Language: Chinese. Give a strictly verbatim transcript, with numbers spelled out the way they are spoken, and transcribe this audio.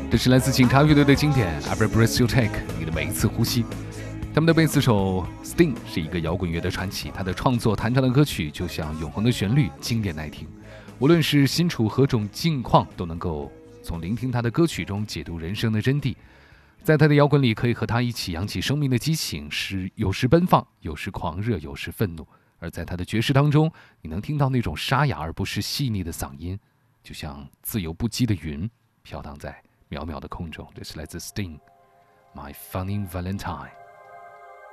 这是来自警察乐队的经典 Every Breath You Take， 你的每一次呼吸。他们的贝斯手 Sting 是一个摇滚乐的传奇，他的创作弹唱的歌曲就像永恒的旋律，经典耐听。无论是身处何种境况，都能够从聆听他的歌曲中解读人生的真谛。在他的摇滚里，可以和他一起扬起生命的激情，是有时奔放，有时狂热，有时愤怒。而在他的爵士当中，你能听到那种沙哑而不是细腻的嗓音，就像自由不羁的云飘荡在渺渺的空中。这是来自 Sting My Funny Valentine。